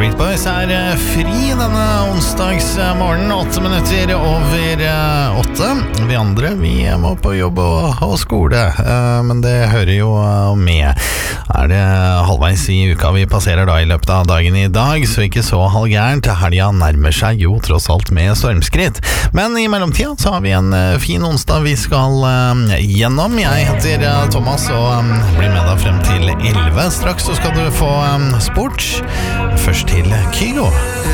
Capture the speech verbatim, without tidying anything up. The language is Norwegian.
Backstreet Boys er eh, fri denne onsdagsmorgen, åtte minutter over eh, åtte. Vi andre, vi må på jobb og, og skole, eh, men det hører jo eh, med. Er det halvveis i uka vi passerer da i løpet av dagen i dag, så ikke så halvgærent. Helga nærmer seg jo tross alt med stormskritt. Men i mellomtida så har vi en eh, fin onsdag vi skal eh, gjennom. Jeg heter eh, Thomas og eh, blir med deg frem til elleve. Straks så skal du få eh, sport. Først til Kygo.